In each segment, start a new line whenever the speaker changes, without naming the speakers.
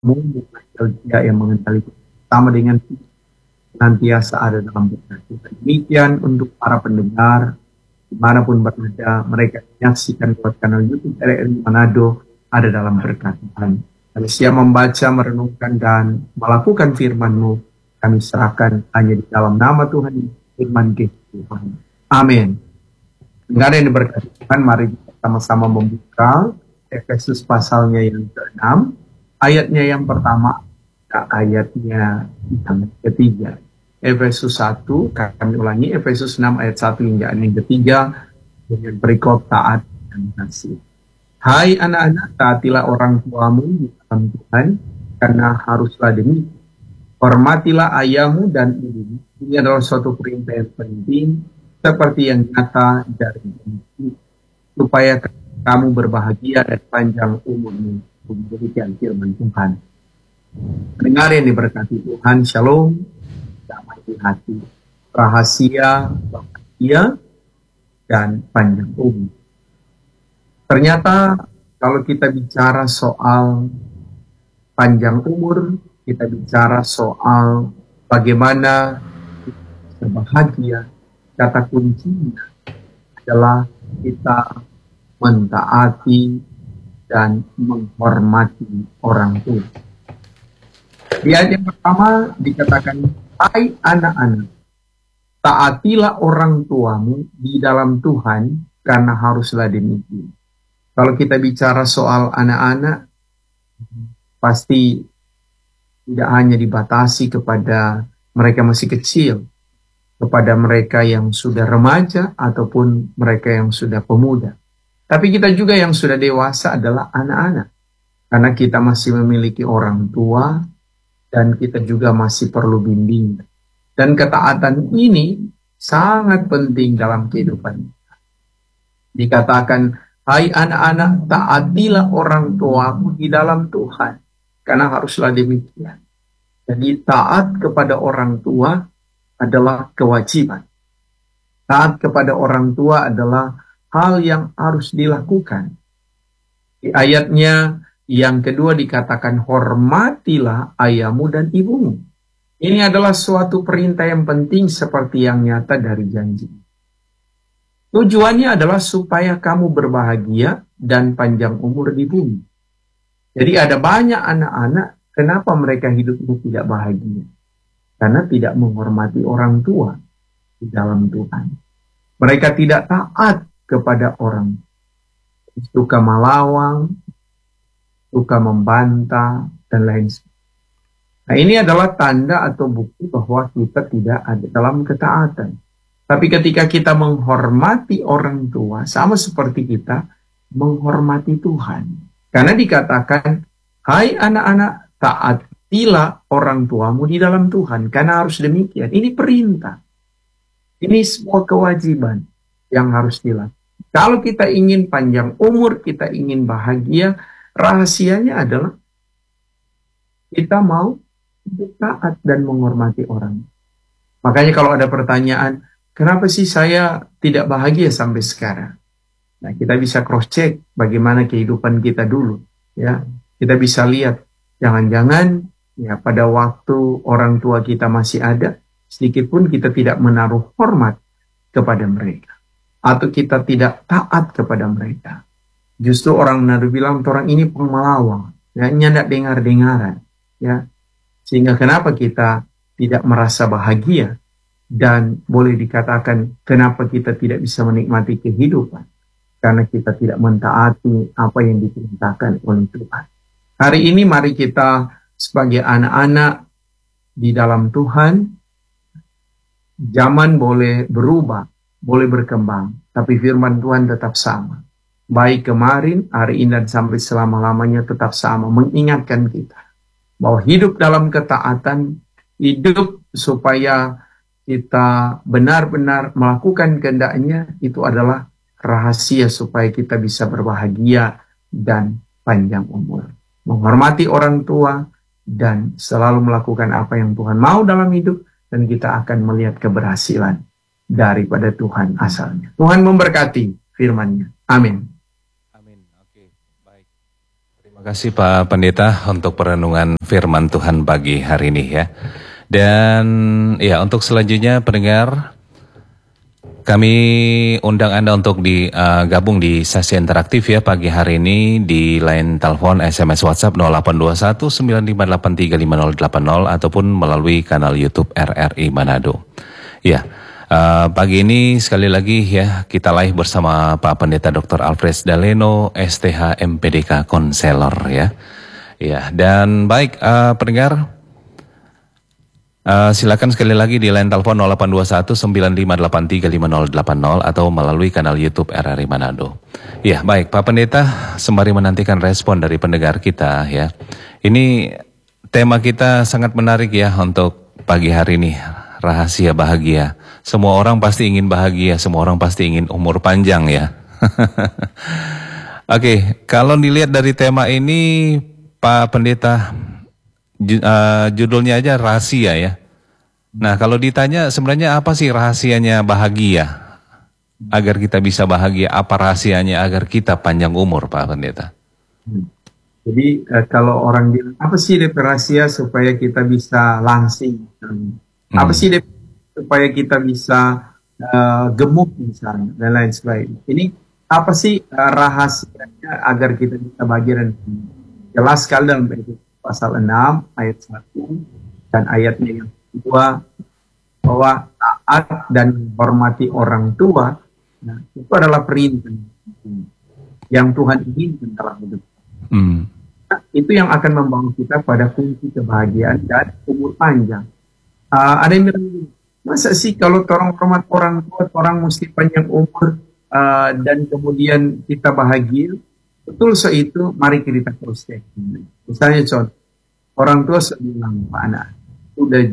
Dia yang mengenali sama dengan senantiasa ada dalam berkat Tuhan. Demikian untuk para pendengar dimanapun berada, mereka menyaksikan lewat kanal YouTube RRI Manado ada dalam berkat Tuhan. Kami siap membaca, merenungkan, dan melakukan firman-Mu. Kami serahkan hanya di dalam nama Tuhan, firman Tuhan. Amin. Dengar yang diberkati Tuhan, mari kita sama-sama membuka Efesus pasalnya yang ke-6, ayatnya yang pertama, ayatnya yang ketiga. Efesus 1, kami ulangi, Efesus 6 ayat 1 hingga yang ketiga, dengan berikut taat dan kasih. Hai anak-anak, taatilah orang tuamu di dalam Tuhan, karena haruslah demikian. Hormatilah ayahmu dan ibumu. Ini adalah suatu perintah yang penting, seperti yang nyata dari ini, supaya kamu berbahagia dan panjang umurmu. Demikian firman Tuhan. Dengar yang diberkati Tuhan, shalom, damai di hati, rahasia, bahagia, dan panjang umur. Ternyata kalau kita bicara soal panjang umur, kita bicara soal bagaimana kita bahagia, kata kuncinya adalah kita mentaati dan menghormati orang tua. Di ayat yang pertama dikatakan, hai anak-anak, taatilah orang tuamu di dalam Tuhan, karena haruslah demikian. Kalau kita bicara soal anak-anak, pasti tidak hanya dibatasi kepada mereka masih kecil, kepada mereka yang sudah remaja ataupun mereka yang sudah pemuda. Tapi kita juga yang sudah dewasa adalah anak-anak. Karena kita masih memiliki orang tua dan kita juga masih perlu bimbingan. Dan ketaatan ini sangat penting dalam kehidupan kita. Dikatakan, hai anak-anak, taatilah orang tuamu di dalam Tuhan, karena haruslah demikian. Jadi taat kepada orang tua adalah kewajiban. Taat kepada orang tua adalah hal yang harus dilakukan. Di ayatnya yang kedua dikatakan, hormatilah ayahmu dan ibumu. Ini adalah suatu perintah yang penting seperti yang nyata dari janji. Tujuannya adalah supaya kamu berbahagia dan panjang umur di bumi. Jadi ada banyak anak-anak, kenapa mereka hidupnya tidak bahagia? Karena tidak menghormati orang tua di dalam Tuhan. Mereka tidak taat kepada orang. Suka melawang, suka membantah, dan lain sebagainya. Nah, ini adalah tanda atau bukti bahwa kita tidak ada dalam ketaatan. Tapi ketika kita menghormati orang tua, sama seperti kita menghormati Tuhan. Karena dikatakan, hai anak-anak, taatilah orang tuamu di dalam Tuhan. Karena harus demikian. Ini perintah. Ini sebuah kewajiban yang harus dilakukan. Kalau kita ingin panjang umur, kita ingin bahagia, rahasianya adalah kita mau taat dan menghormati orang. Makanya kalau ada pertanyaan, kenapa sih saya tidak bahagia sampai sekarang? Nah, kita bisa cross-check bagaimana kehidupan kita dulu. Ya, kita bisa lihat, jangan-jangan ya pada waktu orang tua kita masih ada, sedikit pun kita tidak menaruh hormat kepada mereka. Atau kita tidak taat kepada mereka. Justru orang Manado bilang, orang ini pemalawang. Ya, nyandak dengar-dengaran. Ya, sehingga kenapa kita tidak merasa bahagia? Dan boleh dikatakan kenapa kita tidak bisa menikmati kehidupan. Karena kita tidak mentaati apa yang diperintahkan oleh Tuhan. Hari ini mari kita sebagai anak-anak di dalam Tuhan, zaman boleh berubah, boleh berkembang, tapi firman Tuhan tetap sama. Baik kemarin, hari ini, dan sampai selama-lamanya tetap sama. Mengingatkan kita bahwa hidup dalam ketaatan, hidup supaya kita benar-benar melakukan kehendaknya, itu adalah rahasia supaya kita bisa berbahagia dan panjang umur. Menghormati orang tua dan selalu melakukan apa yang Tuhan mau dalam hidup, dan kita akan melihat keberhasilan daripada Tuhan asalnya. Tuhan memberkati firman-Nya. Amin.
Amin. Oke, baik. Terima Terima kasih Pak Pendeta untuk perenungan firman Tuhan pagi hari ini ya. Dan ya untuk selanjutnya pendengar, kami undang Anda untuk gabung di sesi interaktif ya pagi hari ini di line telepon, SMS, WhatsApp 0821 958 35080 ataupun melalui kanal YouTube RRI Manado. Ya, pagi ini sekali lagi ya kita live bersama Pak Pendeta Dr. Alfred Daleno, STH MPDK Konselor ya. Ya, dan baik pendengar. Silakan sekali lagi di line telepon 0821 958 35080 atau melalui kanal YouTube RRI Manado. Ya, baik Pak Pendeta, sembari menantikan respon dari pendengar kita ya. Ini tema kita sangat menarik ya untuk pagi hari ini, rahasia bahagia. Semua orang pasti ingin bahagia, semua orang pasti ingin umur panjang ya. Oke, kalau dilihat dari tema ini Pak Pendeta, judulnya aja rahasia ya. Nah kalau ditanya sebenarnya apa sih rahasianya bahagia? Agar kita bisa bahagia, apa rahasianya agar kita panjang umur Pak Pendeta?
Jadi kalau orang bilang, apa sih rahasia supaya kita bisa langsing? Apa sih supaya kita bisa gemuk misalnya, dan lain sebagainya. Ini apa sih rahasianya agar kita bisa bahagia? Dan jelas sekali dalam pasal 6 ayat 1 dan ayatnya yang kedua, bahwa taat dan hormati orang tua, nah, itu adalah perintah yang Tuhan inginkan dalam hidup. Nah, itu yang akan membawa kita pada kunci kebahagiaan dan umur panjang. Ada yang bilang, masa sih kalau orang hormat orang tua, orang mesti panjang umur dan kemudian kita bahagia? Betul itu, mari kita terus cek. Misalnya contoh, orang tua bilang, Pak anak, udah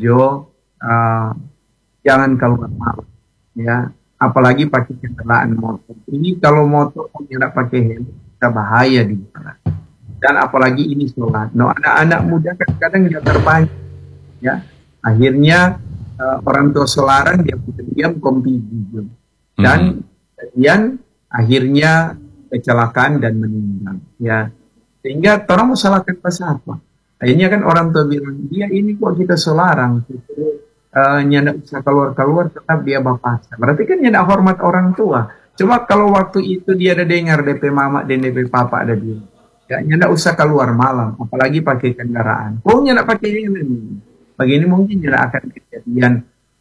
jangan keluar malam, ya. Apalagi pakai kendaraan motor. Ini kalau motor tidak pakai helm, kita bahaya di jalan. Dan apalagi ini sholat. No, anak-anak muda kadang-kadang tidak terpancing, ya. Akhirnya orang tua solaran dia diam kompi dan kemudian akhirnya kecelakaan dan meninggal, ya. Sehingga orang mau salahkan pasal apa? Akhirnya kan orang tua bilang, dia ini kok kita selarang, nyandak bisa keluar-keluar, tetap dia bapak. Berarti kan nyandak hormat orang tua. Cuma kalau waktu itu dia ada dengar DP mama dan DP papa ada bilang, ya nyandak usah keluar malam, apalagi pakai kendaraan. Oh nyandak pakai ini. Begini mungkin nyandak akan kejadian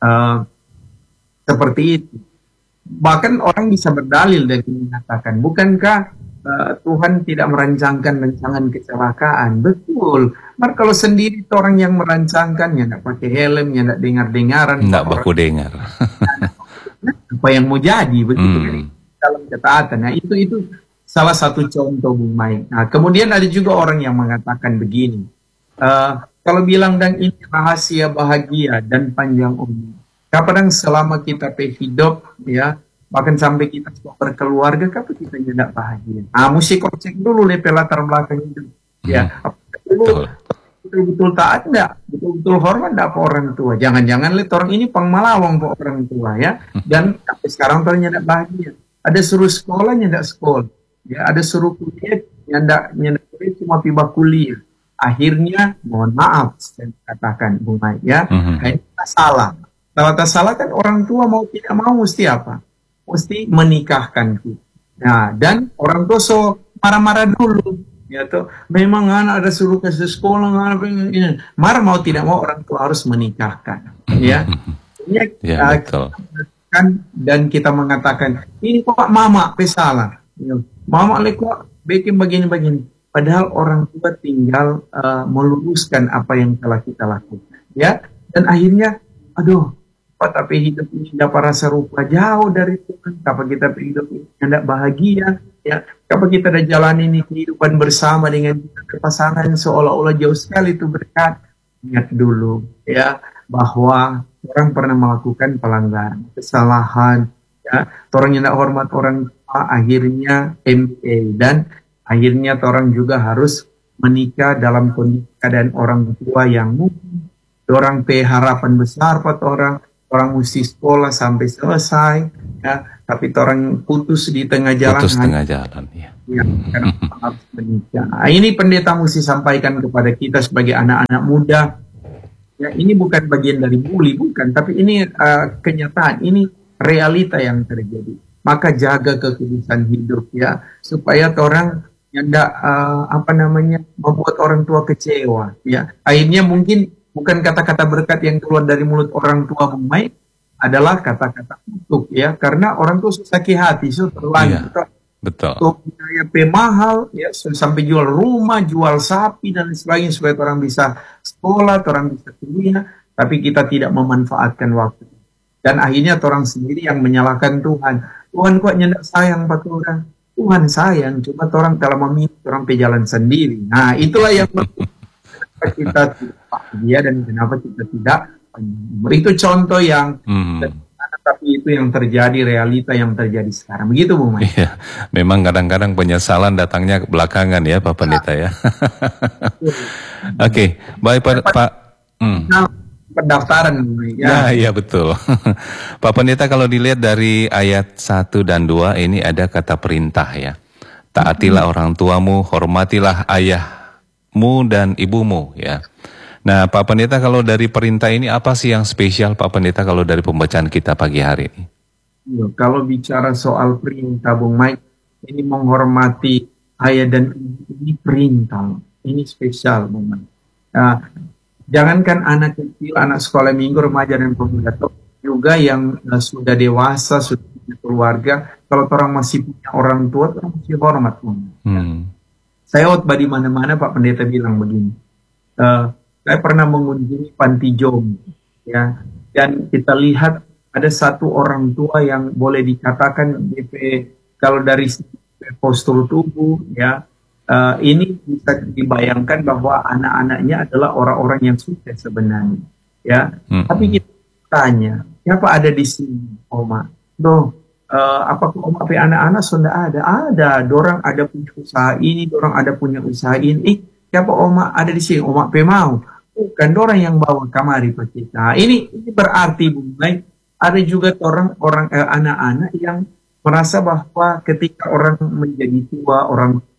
seperti itu. Bahkan orang bisa berdalil dan mengatakan, bukankah Tuhan tidak merancangkan rancangan kecelakaan? Betul. Mar kalau sendiri orang yang merancangkannya, tidak pakai helm, tidak dengar-dengaran,
tidak baku dengar.
Apa yang mau jadi begitu kan? Dalam ketaatan. Nah itu salah satu contoh Bung Mai. Nah kemudian ada juga orang yang mengatakan begini, kalau bilang dan ini rahasia bahagia dan panjang umur. Kadang selama kita hidup, ya. Bahkan sampai kita berkeluarga, kapan kita tidak bahagia? Mesti kocek dulu nih latar belakang itu. Ya, betul-betul taat enggak? Betul-betul hormat enggak ke orang tua? Jangan-jangan lihat orang ini pengmalawang ke orang tua ya. Dan sampai sekarang ternyata bahagia. Ada suruh sekolah nyendak sekolah. Ya, ada suruh kuliah nyendak kuliah cuma tiba kuliah. Akhirnya mohon maaf saya katakan Bung Mai ya. Akhirnya salah. Kalau tak salah kan orang tua mau tidak mau mesti apa? Mesti menikahkan kita. Nah, dan orang tua so marah-marah dulu, ya tuh. Memang anak ada suruh ke sekolah, marah mau tidak mau orang tua harus menikahkan, ya.
Betul.
Dan kita mengatakan ini kok mama pesalah, mama kok bikin begini-begini. Padahal orang tua tinggal meluruskan apa yang telah kita lakukan, ya. Dan akhirnya, aduh. Tapi hidup ini dapat rasa rupa jauh dari Tuhan. Apa kita hidup ini tidak bahagia? Ya, apa kita ada jalan ini kehidupan bersama dengan pasangan seolah-olah jauh sekali itu berkat. Ingat dulu, ya, bahwa orang pernah melakukan pelanggaran, kesalahan. Ya, orang yang tidak hormat orang tua, akhirnya MA dan akhirnya orang juga harus menikah dalam kondisi keadaan orang tua yang mungkin orang harapan besar buat orang mesti sekolah sampai selesai, ya. tapi orang putus di tengah jalan.
Putus tengah jalan, ya.
Ya, karena harus menikah. Nah, ini pendeta mesti sampaikan kepada kita sebagai anak-anak muda. Ya, ini bukan bagian dari bully, bukan, tapi ini kenyataan, ini realita yang terjadi. Maka jaga kekudusan hidup ya, supaya orang tidak membuat orang tua kecewa. Ya, akhirnya mungkin bukan kata-kata berkat yang keluar dari mulut orang tua Bumai adalah kata-kata kutuk ya, karena orang tua sakit hati, terlanjur.
Iya, betul.
Biaya mahal ya, sampai jual rumah, jual sapi dan sebagainya supaya orang bisa sekolah, orang bisa kuliah, tapi kita tidak memanfaatkan waktu. Dan akhirnya orang sendiri yang menyalahkan Tuhan. Tuhan kok nyendak sayang pada orang? Tuhan sayang, cuma orang telah memilih orang pe jalan sendiri. Nah, itulah yang kita tidak bahagia dan kenapa kita tidak. Itu contoh yang tapi itu yang terjadi, realita yang terjadi sekarang. Begitu, Bu Mai.
Iya, memang kadang-kadang penyesalan datangnya belakangan ya, Pak Pendeta ya. Oke, baik Pak.
Nah, pendaftaran, Bu Mai.
Ya, iya betul. Pak Pendeta, kalau dilihat dari ayat 1 dan 2 ini ada kata perintah ya. Taatilah orang tuamu, hormatilah ayahmu dan ibumu ya. Nah, Pak Pendeta, kalau dari perintah ini apa sih yang spesial, Pak Pendeta, kalau dari pembacaan kita pagi hari ini?
Kalau bicara soal perintah, Bung Mike, ini menghormati ayah dan ibu, ini perintah, ini spesial, Bung Mike. Nah, jangankan anak kecil, anak sekolah minggu, remaja dan pemuda, juga yang sudah dewasa, sudah punya keluarga, kalau orang masih punya orang tua, orang masih hormat, Bung Mike. Saya di mana-mana, Pak Pendeta bilang begini. Saya pernah mengunjungi panti jompo, ya, dan kita lihat ada satu orang tua yang boleh dikatakan kalau dari postur tubuh, ya, ini bisa dibayangkan bahwa anak-anaknya adalah orang-orang yang sukses sebenarnya, ya. Tapi kita tanya, siapa ada di sini, Oma? Apakah Oma anak-anak sudah ada? Ada, dorang ada punya usaha ini, dorang ada punya usaha ini. Siapa Oma ada di sini? Oma mau. Bukan orang yang bawa kamari Pak kita. Ini berarti Bung Mai, ada juga orang anak-anak yang merasa bahwa ketika orang menjadi tua,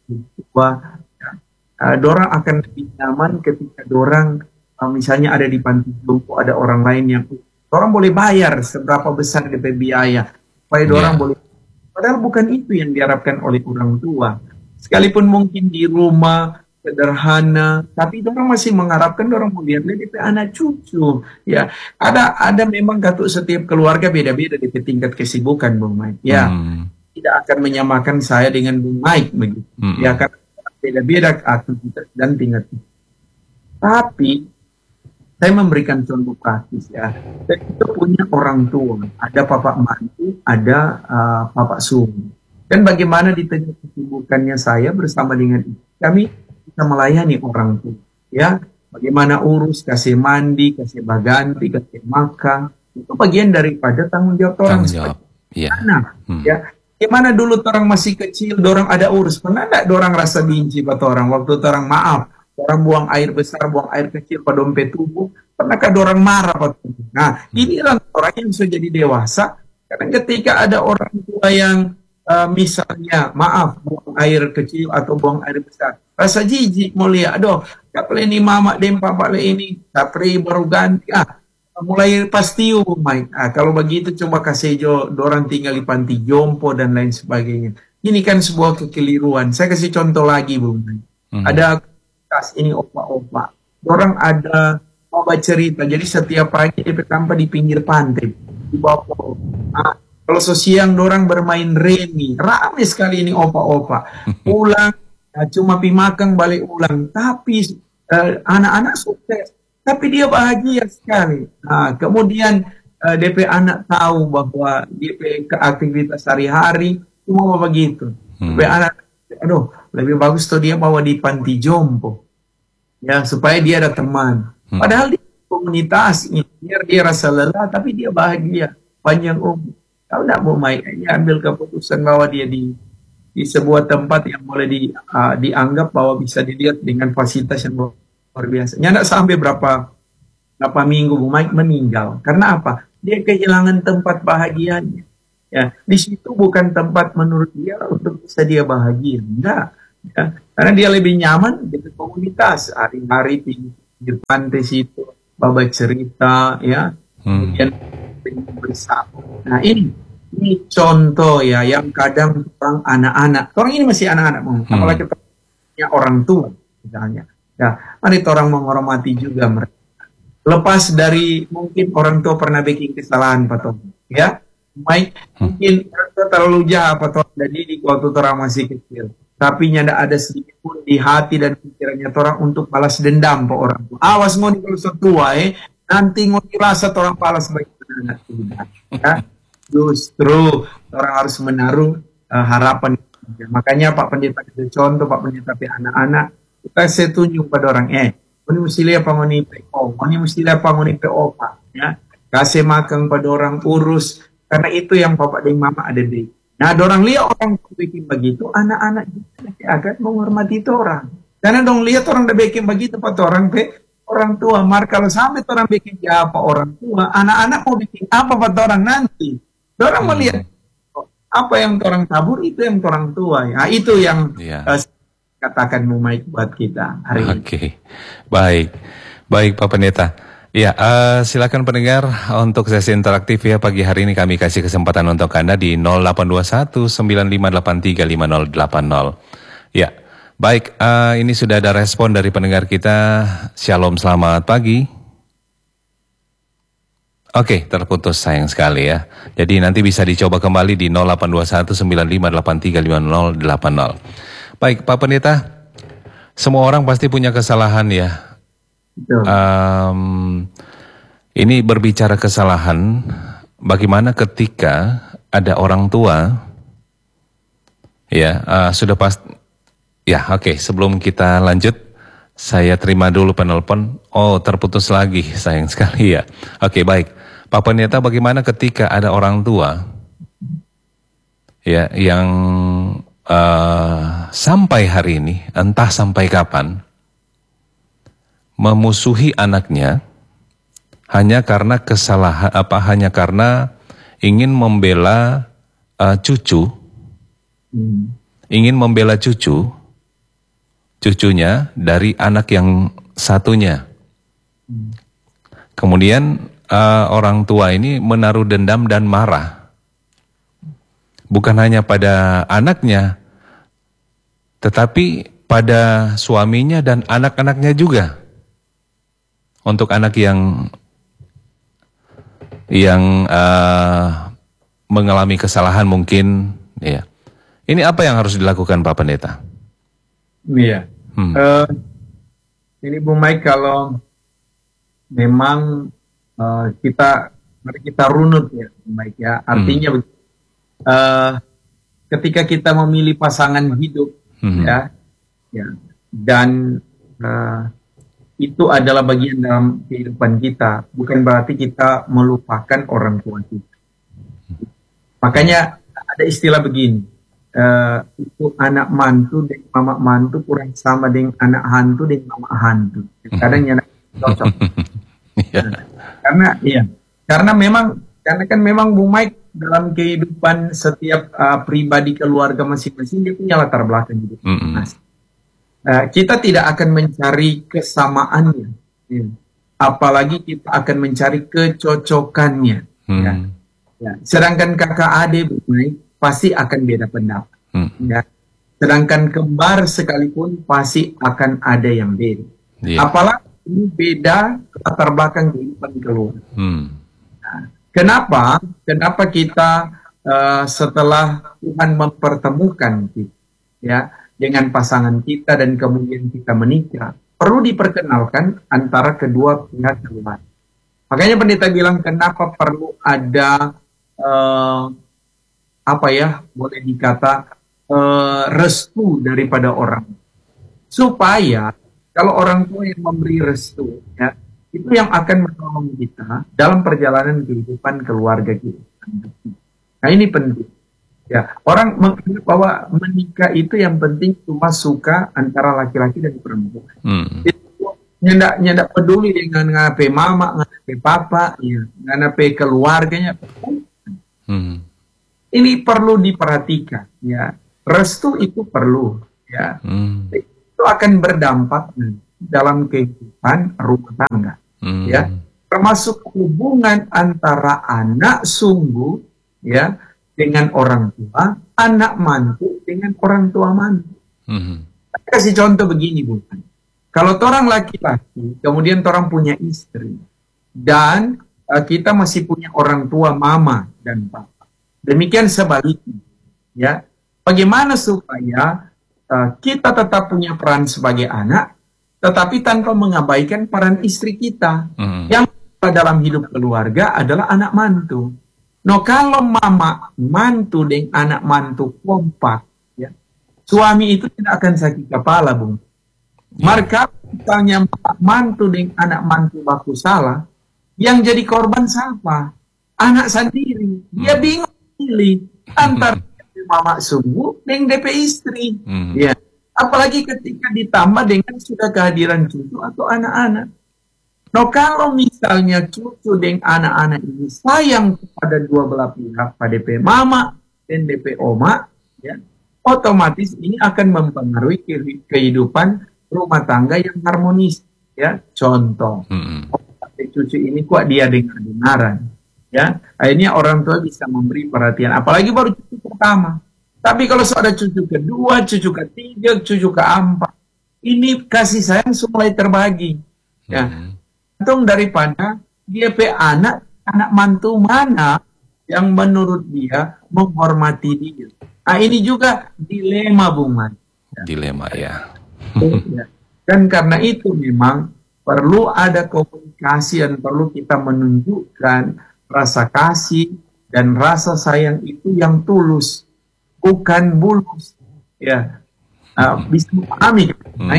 dorang akan lebih nyaman ketika dorang misalnya ada di panti jompo, ada orang lain yang dorang boleh bayar seberapa besar DP biaya supaya dorang boleh. Padahal bukan itu yang diharapkan oleh orang tua. Sekalipun mungkin di rumah sederhana, tapi orang masih mengharapkan orang mau lihat DP anak cucu. Ya, ada memang setiap keluarga beda-beda di tingkat kesibukan, Bung Mike. Ya, tidak akan menyamakan saya dengan Bung Mike begitu. Ya, karena beda-beda aktivitas dan tingkat. Tapi saya memberikan contoh praktis ya. Saya itu punya orang tua, ada bapak mantu, ada bapak sulung. Dan bagaimana di tengah kesibukannya saya bersama dengan kami kita melayani orang tua, ya. Bagaimana urus, kasih mandi, kasih baganti, kasih makan, itu bagian daripada tanggung jawab orang.
Ya.
Ya. Gimana dulu orang masih kecil, orang ada urus, pernah enggak orang rasa benci pada orang waktu orang maaf, orang buang air besar, buang air kecil pada dompet tubuh, pernahkah orang marah pada? Nah, inilah orang yang sudah jadi dewasa, karena ketika ada orang tua yang misalnya maaf buang air kecil atau buang air besar, rasa jijik mulia, kapal ini mama dan papa ini, kapri baru ganti, mulai pasti Mike. Kalau begitu coba kasih dorang tinggal di panti jompo dan lain sebagainya. Ini kan sebuah kekeliruan. Saya kasih contoh lagi, Bung. Ada kas ini opa-opa. Dorang ada cerita. Jadi setiap pagi dia bertampak di pinggir pantai, di bawah. Kalau siang dorang bermain remi, ramai sekali ini opa-opa. Pulang, cuma pimakan balik ulang. Tapi anak-anak sukses. Tapi dia bahagia sekali. Nah, kemudian DP anak tahu bahwa DP aktivitas sehari-hari cuma begitu. DP anak, lebih bagus tuh dia bawa di panti jompo. Ya, supaya dia ada teman. Padahal di komunitas, biar dia rasa lelah, tapi dia bahagia. Panjang umur. Kalau tidak mau main, ambil keputusan bahwa dia di sebuah tempat yang boleh dianggap bahwa bisa dilihat dengan fasilitas yang luar biasa. Tidak sampai berapa minggu Bu Mike meninggal. Karena apa? Dia kehilangan tempat bahagianya. Ya, di situ bukan tempat menurut dia untuk bisa dia bahagia, enggak. Ya, karena dia lebih nyaman di komunitas, hari-hari di pantai situ, babat cerita, ya, kemudian bersama. Nah ini contoh ya yang kadang orang anak-anak, orang ini masih anak-anak, apalagi orang tua misalnya. Ya, mari orang menghormati juga mereka. Lepas dari mungkin orang tua pernah bikin kesalahan, Pak Tom, ya, mungkin terlalu jahat, Pak Tom, jadi di waktu orang masih kecil. Tapi nyada ada sedikit pun di hati dan pikirannya orang untuk balas dendam ke orang tua. Awas ngoni kalau setua, nanti ngoni rasa orang balas baik anak tidak. Ya, justru orang harus menaruh harapan. Makanya Pak Pendeta itu contoh, Pak Pendeta anak-anak kita saya tunjuk pada orang, ini mesti lihat pangoni PO, ini mesti lihat pangoni PO Pak, ya, kasih makan pada orang urus, karena itu yang Bapak dan Mama ada di. Nah, orang lihat orang bikin begitu, anak-anak juga akan menghormati itu orang. Karena dong lihat orang udah bikin begitu, Pak orang orang tua. Mar kalau sampai orang bikin apa orang tua, anak-anak mau bikin apa Pak orang nanti? Orang melihat apa yang orang tabur itu yang orang tua. Ya, itu yang katakan baik buat kita hari ini.
Oke, baik Pak Pendeta. Ya, silakan pendengar untuk sesi interaktif ya pagi hari ini kami kasih kesempatan untuk Anda di 0821 9583 5080. Ya, baik, ini sudah ada respon dari pendengar kita. Shalom, selamat pagi. Oke, terputus sayang sekali ya. Jadi nanti bisa dicoba kembali di 0821 9583 5080. Baik, Pak Pendeta, semua orang pasti punya kesalahan ya. Ini berbicara kesalahan, bagaimana ketika ada orang tua, ya sudah pas, ya oke, sebelum kita lanjut, saya terima dulu penelpon. Oh, terputus lagi, sayang sekali ya. Oke, baik, Pak Pendeta, bagaimana ketika ada orang tua, ya yang sampai hari ini, entah sampai kapan, memusuhi anaknya hanya karena kesalahan hanya karena ingin membela cucunya dari anak yang satunya. Kemudian orang tua ini menaruh dendam dan marah bukan hanya pada anaknya, tetapi pada suaminya dan anak-anaknya juga. Untuk anak yang mengalami kesalahan mungkin, ya. Ini apa yang harus dilakukan Pak Pendeta?
Iya. Ini Bu Mike, kalau memang mari kita runut ya, Bu Mike ya. Artinya ketika kita memilih pasangan hidup, ya, dan itu adalah bagian dalam kehidupan kita, bukan berarti kita melupakan orang tua kita. Makanya ada istilah begini, itu anak mantu dan mama mantu kurang sama dengan anak hantu dan mama hantu. Kadang yang cocok. Karena kan memang Bu Mike dalam kehidupan setiap pribadi keluarga masing-masing dia punya latar belakang hidup masing-masing. Kita tidak akan mencari kesamaannya, apalagi kita akan mencari kecocokannya. Ya. Sedangkan kakak adik pasti akan beda pendapat. Ya. Sedangkan kembar sekalipun pasti akan ada yang beda. Apalagi ini beda latar belakang kehidupan keluarga. Nah, kenapa kita setelah Tuhan mempertemukan kita, ya, dengan pasangan kita dan kemudian kita menikah, perlu diperkenalkan antara kedua pihak keluarga. Makanya pendeta bilang kenapa perlu ada boleh dikata restu daripada orang, supaya kalau orang tua yang memberi restu, ya, itu yang akan menolong kita dalam perjalanan kehidupan keluarga kita. Nah, ini penting. Ya, orang menganggap bahwa menikah itu yang penting cuma suka antara laki-laki dan perempuan. Nyendak peduli dengan ngape mama, ngape papa, ya, ngape keluarganya. Ini perlu diperhatikan, ya. Restu itu perlu, ya. Itu akan berdampak dalam kehidupan rumah tangga, ya. Termasuk hubungan antara anak sungguh, ya, dengan orang tua, anak mantu dengan orang tua mantu. Saya kasih contoh begini, bukan? Kalau orang laki-laki, kemudian orang punya istri, dan kita masih punya orang tua, mama dan papa. Demikian sebaliknya, ya. Bagaimana supaya kita tetap punya peran sebagai anak, tetapi tanpa mengabaikan peran istri kita. Yang dalam hidup keluarga adalah anak mantu. No, kalau mama mantu dengan anak mantu kompak, ya, suami itu tidak akan sakit kepala, Bung. Maka misalnya mantu dengan anak mantu baku salah, yang jadi korban siapa? Anak sendiri. Dia bingung pilih antara mama sungguh dengan DP istri. Ya. Apalagi ketika ditambah dengan sudah kehadiran cucu atau anak-anak. No, kalau misalnya cucu dengan anak-anak ini sayang kepada dua belah pihak, pada DP mama dan DP oma, ya, otomatis ini akan mempengaruhi kehidupan rumah tangga yang harmonis. Ya, contoh, cucu ini kok dia dengan kebenaran. Ya, akhirnya orang tua bisa memberi perhatian, apalagi baru cucu pertama. Tapi kalau ada cucu kedua, cucu ketiga, cucu keempat, ini kasih sayang mulai terbagi. Ya, tergantung daripada dia anak mantu mana yang menurut dia menghormati dia. Nah, ini juga dilema, Bung Man. Ya.
Dilema, ya.
Ya. Dan karena itu memang perlu ada komunikasi dan perlu kita menunjukkan rasa kasih dan rasa sayang itu yang tulus, bukan bulus. Ya, bisa memahami.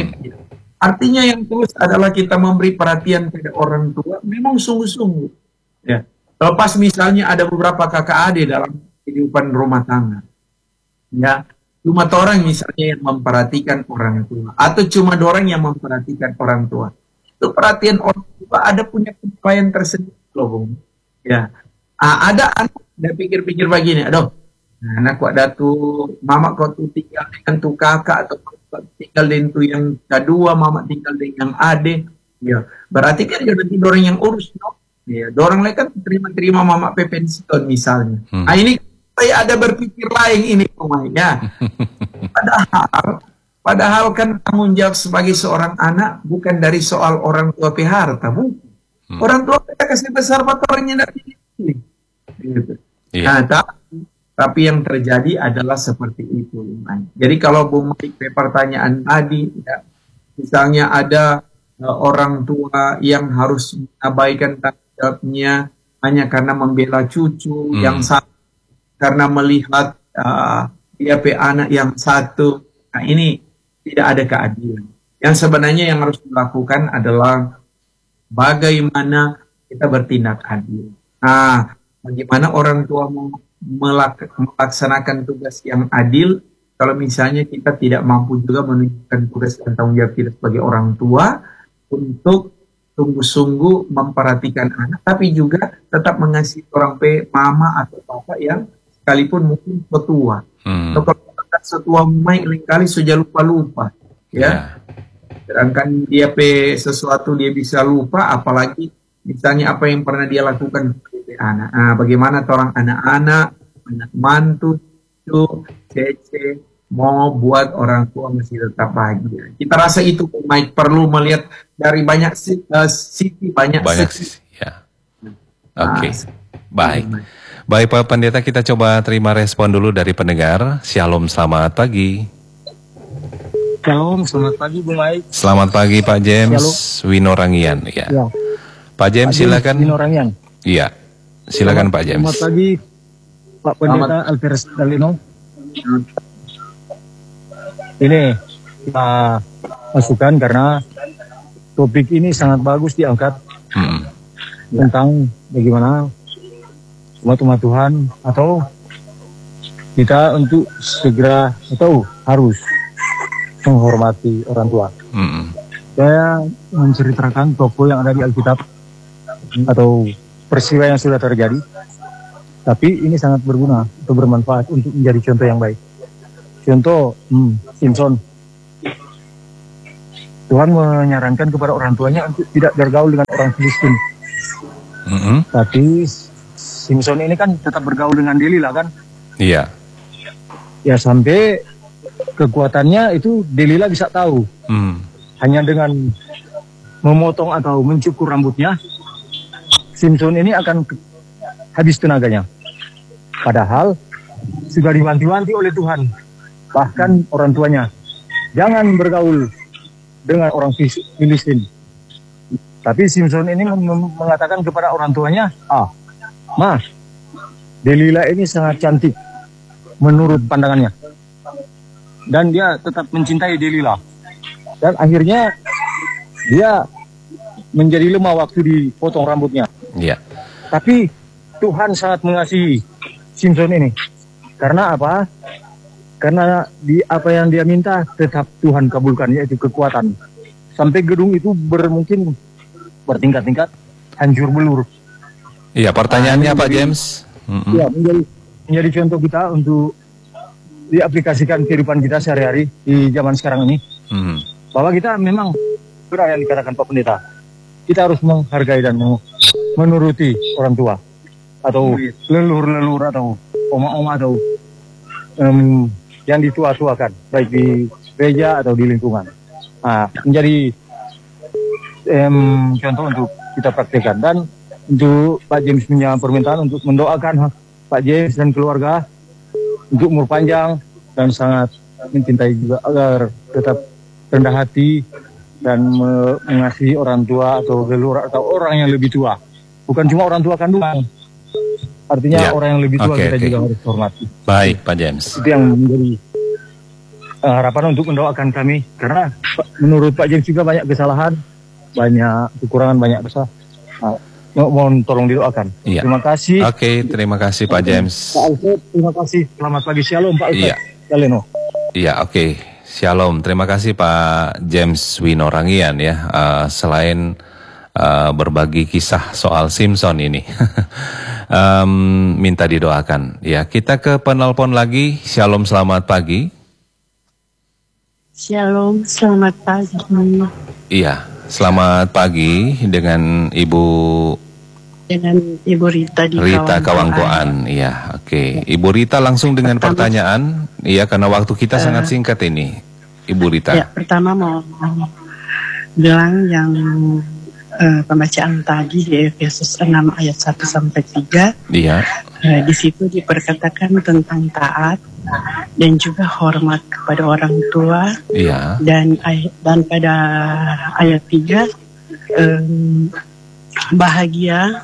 Artinya yang tulus adalah kita memberi perhatian pada orang tua, memang sungguh-sungguh. Ya, lepas misalnya ada beberapa kakak adik dalam kehidupan rumah tangga. Ya, cuma orang misalnya yang memperhatikan orang tua, atau cuma orang yang memperhatikan orang tua. Itu perhatian orang tua ada punya penilaian tersendiri, loh, Bung. Ya, ada anak dia pikir-pikir begini, aduh, anak kok datu, mama kok tuh tinggal dengan tuh kakak atau tinggal dengan tuh yang kedua, mama tinggal dengan yang adik, ya, berarti kan dia nanti dorang yang urus, no? Ya, dorang lain kan terima mama pensiun misalnya. Nah, ini saya ada berpikir lain ini pemainnya. Padahal kan tanggung jawab sebagai seorang anak bukan dari soal orang tua harta, bukan. Orang tua kita kasih besar motornya dari pilih. Gitu. Nah, tapi yang terjadi adalah seperti itu. Jadi kalau Bung Mike pertanyaan tadi, ya, misalnya ada orang tua yang harus mengabaikan tanggung jawabnya hanya karena membela cucu yang satu, karena melihat dia anak yang satu. Nah, ini tidak ada keadilan. Yang sebenarnya yang harus dilakukan adalah bagaimana kita bertindak adil. Nah, bagaimana orang tua melaksanakan tugas yang adil kalau misalnya kita tidak mampu juga menunjukkan tugas dan tanggung jawab kita sebagai orang tua untuk sungguh-sungguh memperhatikan anak, tapi juga tetap mengasihi orang mama atau papa yang sekalipun mungkin tua. Atau kalau setua Mike lingkali sudah lupa-lupa, ya. Sedangkan dia sesuatu dia bisa lupa, apalagi misalnya apa yang pernah dia lakukan kepada anak. Nah, bagaimana orang anak-anak, anak mantu, cucu, cece mau buat orang tua masih tetap bahagia. Kita rasa itu Mike perlu melihat dari banyak sisi, banyak sisi.
Ya. Oke. Baik. Baik Pak Pendeta, kita coba terima respon dulu dari pendengar. Shalom, selamat pagi.
Shalom, selamat pagi Bung Mike.
Selamat pagi Pak James Winorangian. Ya. Pak James silakan.
Winorangian.
Iya. Silakan Pak James.
Selamat pagi Pak Pendeta Alvarez Dalino. Ini kita masukan karena topik ini sangat bagus diangkat tentang bagaimana umat Tuhan atau kita untuk segera atau harus menghormati orang tua. Saya menceritakan tokoh yang ada di Alkitab atau peristiwa yang sudah terjadi. Tapi ini sangat berguna atau bermanfaat untuk menjadi contoh yang baik. Contoh, Simpson. Tuhan menyarankan kepada orang tuanya untuk tidak bergaul dengan orang Filistin. Tapi Simpson ini kan tetap bergaul dengan Delila kan?
Iya.
Ya sampai kekuatannya itu Delila bisa tahu. Hanya dengan memotong atau mencukur rambutnya, Simpson ini akan habis tenaganya. Padahal sudah diwanti-wanti oleh Tuhan, bahkan orang tuanya, jangan bergaul dengan orang Filistin. Tapi Simpson ini mengatakan kepada orang tuanya, Ma, Delila ini sangat cantik menurut pandangannya. Dan dia tetap mencintai Delila. Dan akhirnya dia menjadi lemah waktu dipotong rambutnya.
Iya.
Tapi Tuhan sangat mengasihi Simpson ini. Karena apa? Karena di apa yang dia minta tetap Tuhan kabulkan, yaitu kekuatan. Sampai gedung itu mungkin bertingkat-tingkat hancur belur.
Iya, pertanyaannya Pak James.
Ya, menjadi contoh kita untuk diaplikasikan kehidupan kita sehari-hari di zaman sekarang ini. Bahwa kita memang benar yang dikatakan Pak Pendeta. Kita harus menghargai dan menuruti orang tua atau leluhur-leluhur atau oma-oma atau yang ditua-tuakan, baik di gereja atau di lingkungan. Menjadi contoh untuk kita praktekkan. Dan untuk Pak James punya permintaan untuk mendoakan Pak James dan keluarga untuk umur panjang dan sangat mencintai juga agar tetap rendah hati dan mengasihi orang tua atau leluhur atau orang yang lebih tua. Bukan cuma orang tua kandungan. Artinya orang yang lebih tua kita juga harus hormati.
Baik, Pak James.
Itu yang menjadi harapan untuk mendoakan kami. Karena menurut Pak James juga banyak kesalahan, banyak kekurangan, banyak dosa. Mohon tolong didoakan.
Iya.
Terima kasih.
Oke, terima kasih Pak James.
Pak Alfred, terima kasih. Selamat pagi, shalom Pak Alfred.
Iya.
Galeno.
Iya, oke. Shalom. Terima kasih Pak James Winorangian ya. Selain berbagi kisah soal Simpson ini, minta didoakan. Ya, kita ke penelpon lagi. Shalom, selamat pagi.
Shalom, selamat pagi.
Iya, selamat pagi dengan Ibu
Rita di
Rita Kawangkoan. Iya, oke. Ibu Rita langsung dengan pertanyaan. Iya, karena waktu kita sangat singkat ini, Ibu Rita.
Ya, pertama mau bilang yang pembacaan tadi di Efesus 6 ayat 1 sampai 3.
Iya.
Di situ diperkatakan tentang taat dan juga hormat kepada orang tua.
Iya.
Dan pada ayat 3 bahagia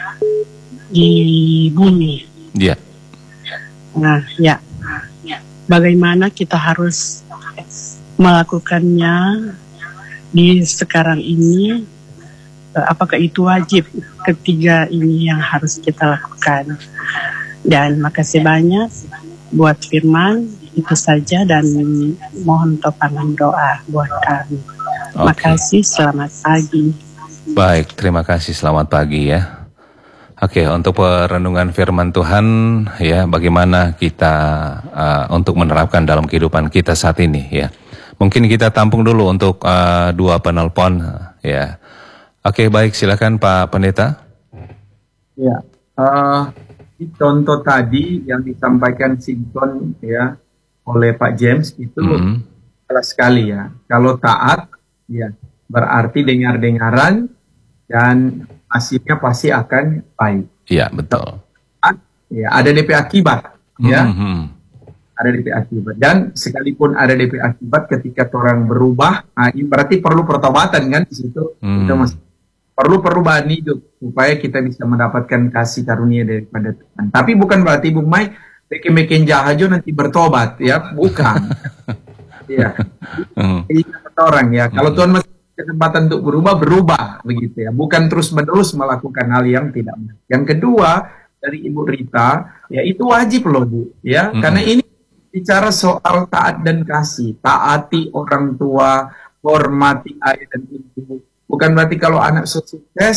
di bumi.
Iya.
Nah, ya. Bagaimana kita harus melakukannya di sekarang ini? Apakah itu wajib? Ketiga ini yang harus kita lakukan. Dan makasih banyak buat firman, itu saja, dan mohon topangan doa buat kami. Makasih, selamat pagi.
Baik, terima kasih, selamat pagi ya. Oke, untuk perenungan firman Tuhan ya, bagaimana kita untuk menerapkan dalam kehidupan kita saat ini ya. Mungkin kita tampung dulu untuk dua penelpon ya. Oke, baik, silakan Pak Pendeta.
Ya, contoh tadi yang disampaikan Simpson ya oleh Pak James itu jelas sekali ya. Kalau taat ya berarti dengar-dengaran dan hasilnya pasti akan baik.
Iya, betul.
Ya, ada DP akibat ya. Ada DP akibat, dan sekalipun ada DP akibat ketika orang berubah, berarti perlu pertobatan kan di situ. Itu perlu perubahan hidup supaya kita bisa mendapatkan kasih karunia daripada Tuhan. Tapi bukan berarti Bung Mai bikin jahajo nanti bertobat ya, bukan. Ya. Orang ya, kalau Tuhan masih kesempatan untuk berubah begitu ya, bukan terus-menerus melakukan hal yang tidak benar. Yang kedua dari Ibu Rita, ya itu wajib loh Bu, ya, karena ini bicara soal taat dan kasih, taati orang tua, hormati ayah dan ibu. Bukan berarti kalau anak sukses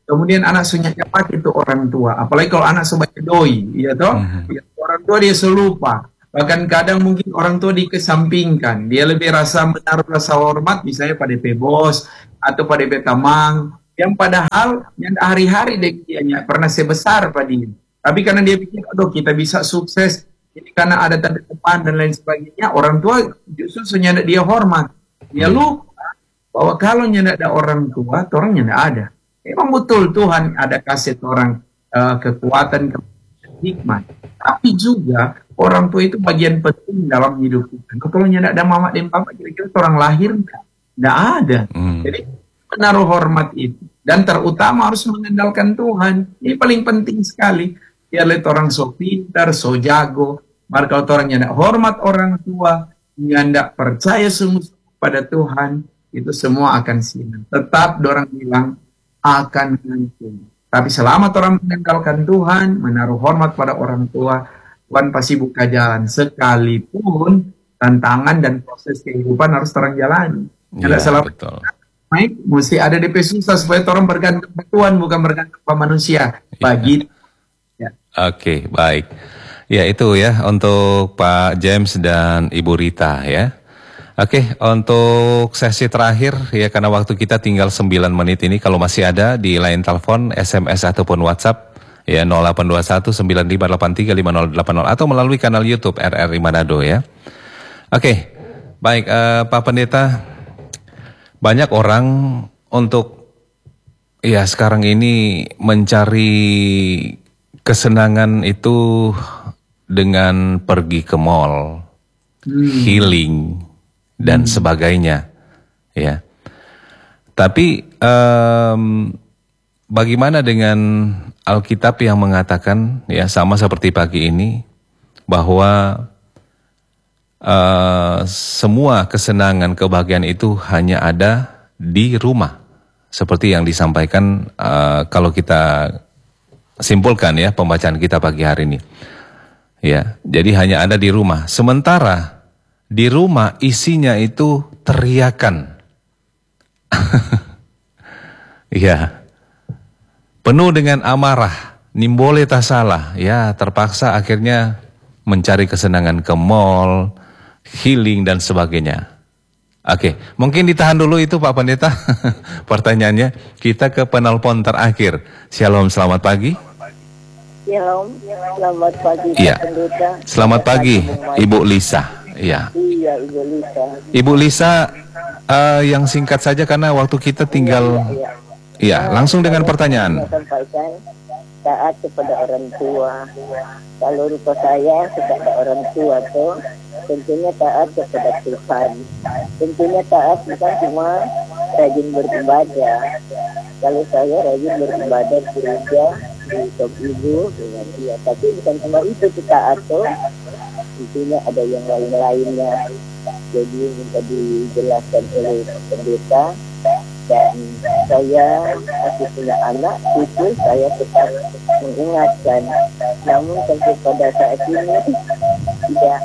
kemudian anak sunyaknya pakai itu orang tua. Apalagi kalau anak sebanyak doi, ya toh, ya, orang tua dia selupa. Bahkan kadang mungkin orang tua dikesampingkan. Dia lebih rasa menaruh rasa hormat, misalnya pada DP bos atau pada DP tamang, yang padahal yang hari-hari dia pernah sebesar pada dia. Tapi karena dia pikir, aduh kita bisa sukses, jadi karena ada tanda depan dan lain sebagainya, orang tua justru senyadak dia hormat. Dia lupa bahwa kalau nyandak ada orang tua, orang nyandak ada. Memang betul Tuhan ada kasih orang kekuatan, hikmat. Tapi juga orang tua itu bagian penting dalam hidup kita. Kalau nyandak ada mama dan papa, kira-kira orang lahir nggak ada. Jadi menaruh hormat itu. Dan terutama harus mengandalkan Tuhan. Ini paling penting sekali. Biar lihat orang so pintar, so jago. Maka kalau orang nyandak hormat orang tua, nyandak percaya sungguh pada Tuhan, itu semua akan sinar. Tetap orang bilang akan hancur. Tapi selama orang mengandalkan Tuhan, menaruh hormat pada orang tua, Tuhan pasti buka jalan. Sekalipun tantangan dan proses kehidupan harus orang jalani. Tidak salah. Baik, mesti ada DP susah supaya orang bergantung pada Tuhan, bukan bergantung pada manusia. Bagi. Ya.
Oke, baik. Ya itu ya untuk Pak James dan Ibu Rita ya. Oke, untuk sesi terakhir ya karena waktu kita tinggal 9 menit ini, kalau masih ada di line telepon, SMS ataupun WhatsApp ya 0821 9583 5080 atau melalui kanal YouTube RRI Manado ya. Oke, baik Pak Pendeta, banyak orang untuk ya sekarang ini mencari kesenangan itu dengan pergi ke mall, healing dan sebagainya, ya. Tapi bagaimana dengan Alkitab yang mengatakan, ya sama seperti pagi ini, bahwa semua kesenangan, kebahagiaan itu hanya ada di rumah, seperti yang disampaikan kalau kita simpulkan ya pembacaan kita pagi hari ini, ya. Jadi hanya ada di rumah. Sementara di rumah isinya itu teriakan. Ya. Penuh dengan amarah, nimbole tak salah. Ya, terpaksa akhirnya mencari kesenangan ke mall, healing dan sebagainya. Oke, mungkin ditahan dulu itu Pak Pendeta. Pertanyaannya, kita ke penelpon terakhir. Shalom, selamat pagi.
Shalom, selamat pagi Pak Pendeta.
Selamat pagi Ibu Lisa. Iya.
Iya, Ibu Lisa.
Ibu Lisa, yang singkat saja karena waktu kita tinggal. Iya, langsung dengan pertanyaan.
Sampaikan taat kepada orang tua. Kalau rupa saya kepada orang tua tuh tentunya taat kepada Tuhan. Tentunya taat bukan cuma rajin beribadah. Kalau saya rajin beribadah di gereja, di top ibu dengan dia, tapi bukan cuma itu taat tuh. Tentunya ada yang lain-lainnya. Jadi minta dijelaskan oleh pendeta. Dan saya masih punya anak, itu saya tetap mengingatkan. Namun sampai pada saat ini tidak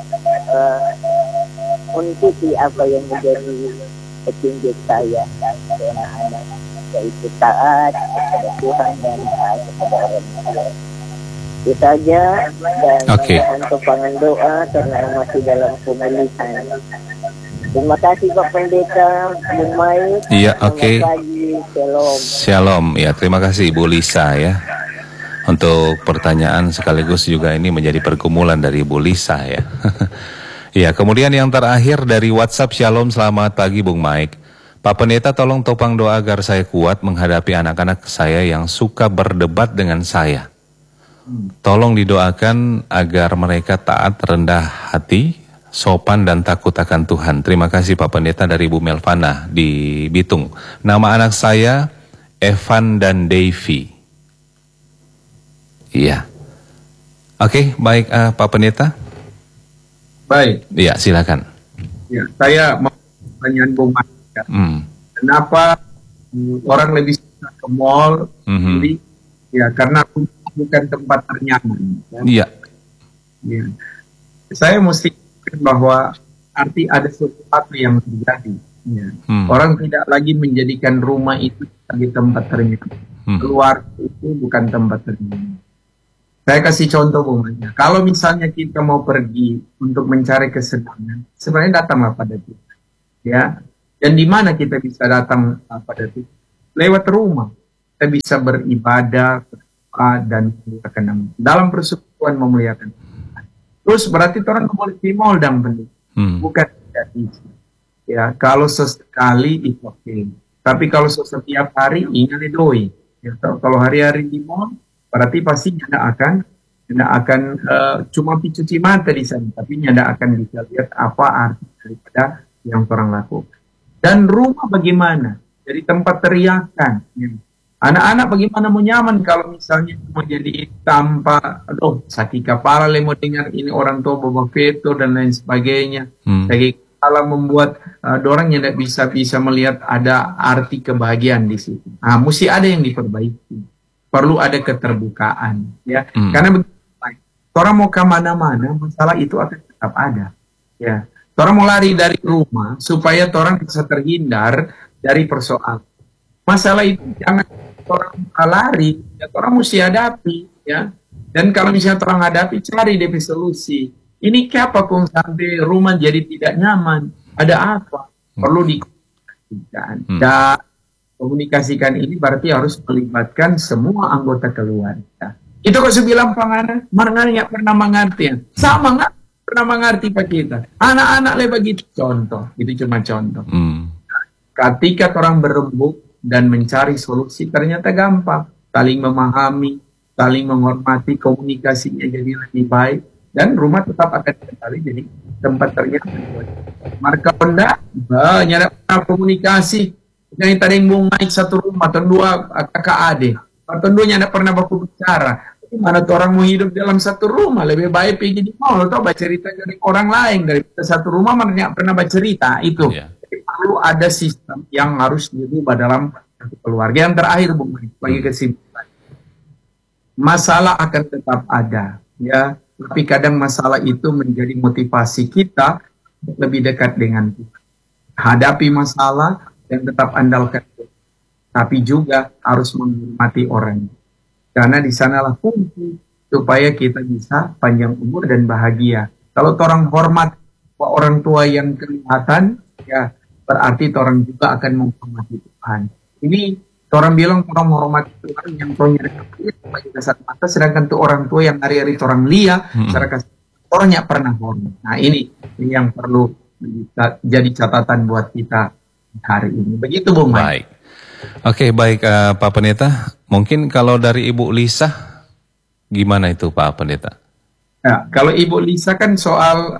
mengikuti apa yang menjadi petunjuk saya ke anak-anak, yaitu taat kepada Tuhan dan taat kepada orang tua. Itu saja, dan untuk pangan doa karena masih dalam pemulihan. Terima kasih Pak Pendeta, Bung Mike.
Iya, oke.
Shalom.
Shalom, ya terima kasih Ibu Lisa ya. Untuk pertanyaan sekaligus juga ini menjadi pergumulan dari Ibu Lisa ya. Ya, kemudian yang terakhir dari WhatsApp, Shalom, selamat pagi Bung Mike. Pak Pendeta tolong topang doa agar saya kuat menghadapi anak-anak saya yang suka berdebat dengan saya. Tolong didoakan agar mereka taat, rendah hati, sopan dan takut akan Tuhan. Terima kasih Pak Pendeta dari Ibu Melvana di Bitung. Nama anak saya Evan dan Davy. Iya. Oke, baik Pak Pendeta.
Baik.
Iya, silakan.
Ya, saya mau pertanyaan Bung Mas. Kenapa orang lebih suka ke mall? Jadi, ya karena bukan tempat ternyaman.
Iya.
Ya. Saya mesti bahwa arti ada sesuatu yang terjadi. Ya. Orang tidak lagi menjadikan rumah itu sebagai tempat ternyaman. Keluarga itu bukan tempat terjadi. Saya kasih contoh umumnya. Kalau misalnya kita mau pergi untuk mencari kesenangan, sebenarnya datanglah pada Tuhan. Ya. Dan di mana kita bisa datang pada Tuhan? Lewat rumah. Kita bisa beribadah, berdoa, dan memuliakan nama. Dalam persekutuan memuliakan Tuhan. Terus berarti orang boleh timol dan benih. Bukan tidak bisa. Ya, kalau sesekali itu oke. Tapi kalau setiap hari ingat doi. Ya, kalau hari-hari di mall, berarti pasti tidak akan cuma cuci mata di sana, tapi tidak akan bisa lihat apa arti daripada yang orang lakukan. Dan rumah bagaimana? Jadi tempat teriakan. Ya. Anak-anak bagaimana mau nyaman kalau misalnya mau jadi tanpa, sakit kepala, mau dengar ini orang tua bawa veto dan lain sebagainya. Sakit kepala membuat orang yang tidak bisa melihat ada arti kebahagiaan di situ. Nah, mesti ada yang diperbaiki. Perlu ada keterbukaan, ya. Karena orang mau kemana-mana, masalah itu akan tetap ada, ya. Orang mau lari dari rumah supaya orang bisa terhindar dari persoalan. Masalah itu jangan orang lari, ya, orang mesti hadapi, ya. Dan kalau misalnya orang hadapi, cari DP solusi. Ini kenapa kok sampai rumah jadi tidak nyaman? Ada apa? Perlu dikomunikasikan. Dan komunikasikan ini berarti harus melibatkan semua anggota keluarga. Itu kok sebilang panganan, mana nggak pernah mengerti. Sama nggak pernah mengerti Pak kita. Anak-anak lebih begitu. Contoh, itu cuma contoh. Ketika orang berembuk dan mencari solusi ternyata gampang. Saling memahami, saling menghormati, komunikasinya jadi lebih baik. Dan rumah tetap akan kembali jadi tempat ternyata. Marka Honda, banyak komunikasi. Yang tadi naik satu rumah, atau dua kakak adik. Atau duanya tidak pernah baku bicara. Mana tuh orang mau hidup dalam satu rumah, lebih baik pergi di mall atau baca cerita dari orang lain daripada satu rumah mana tidak pernah baca cerita itu. Jadi perlu ada sistem yang harus dirubah dalam keluarga. Yang terakhir bagi kesimpulan, masalah akan tetap ada, ya. Tapi kadang masalah itu menjadi motivasi kita lebih dekat dengan Tuhan. Hadapi masalah dan tetap andalkan Tuhan. Tapi juga harus menghormati orang. Karena di sanalah kunci supaya kita bisa panjang umur dan bahagia. Kalau orang hormat orang tua yang kelihatan, ya berarti orang juga akan menghormati Tuhan. Ini orang bilang orang menghormati Tuhan yang tuanya bagi kasat mata, sedangkan tuh orang tua yang hari-hari orang lia, orangnya pernah hormat. Nah ini yang perlu jadi catatan buat kita hari ini. Begitu Bung Mike.
Baik. Oke, baik Pak Pendeta. Mungkin kalau dari Ibu Lisa, gimana itu Pak Pendeta?
Ya, kalau Ibu Lisa kan soal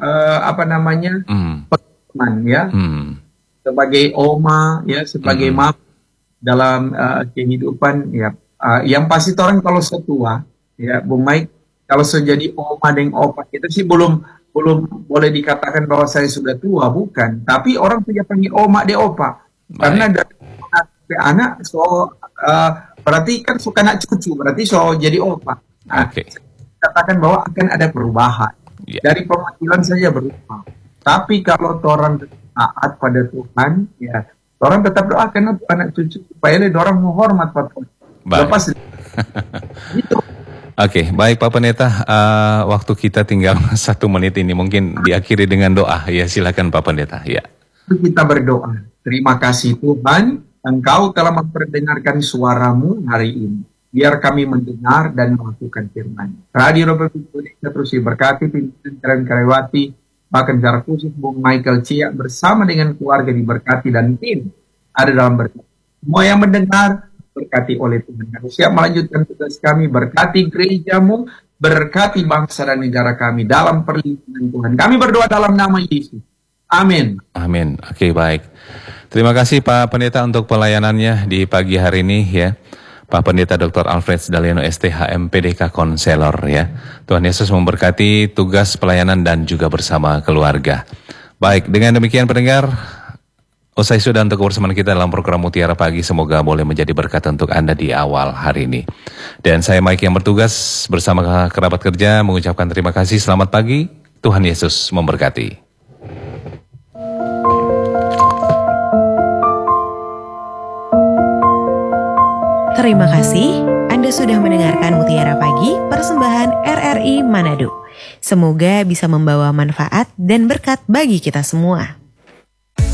teman ya, sebagai oma ya, sebagai mama dalam kehidupan ya, yang pasti orang kalau setua ya, Bung Mike, kalau jadi oma dan opa itu sih belum boleh dikatakan bahwa saya sudah tua, bukan. Tapi orang punya panggil oma de opa. Baik. Karena dari anak berarti kan suka anak cucu, berarti jadi opa. Nah, katakan bahwa akan ada perubahan. Dari pemanggilan saja berubah. Tapi kalau orang taat pada Tuhan, ya orang tetap doakan untuk anak cucu supaya orang menghormat Pak. Lepas itu.
Oke, baik Pak Pendeta, waktu kita tinggal 1 menit ini, mungkin diakhiri dengan doa. Ya, silakan Pak Pendeta. Ya.
Kita berdoa. Terima kasih Tuhan, Engkau telah memperdengarkan suaramu hari ini. Biar kami mendengar dan melakukan firman. Radio Republik Indonesia terus diberkati, pimpinan karyawati, bahkan secara khusus Bung Michael Cia bersama dengan keluarga diberkati dan tim ada dalam berkat. Semua yang mendengar berkati oleh Tuhan. Kami siap melanjutkan tugas kami, berkati gerejamu, berkati bangsa dan negara kami dalam perlindungan Tuhan. Kami berdoa dalam nama Yesus. Amin.
Amin. Oke, baik. Terima kasih Pak Pendeta untuk pelayanannya di pagi hari ini ya. Pak Pendeta Dr. Alfred Daliano STHM PDK Konselor ya. Tuhan Yesus memberkati tugas pelayanan dan juga bersama keluarga. Baik, dengan demikian pendengar, usai sudah untuk kebersamaan kita dalam program Mutiara Pagi, semoga boleh menjadi berkat untuk Anda di awal hari ini. Dan saya Mike yang bertugas bersama kerabat kerja mengucapkan terima kasih, selamat pagi, Tuhan Yesus memberkati.
Terima kasih Anda sudah mendengarkan Mutiara Pagi persembahan RRI Manado. Semoga bisa membawa manfaat dan berkat bagi kita semua.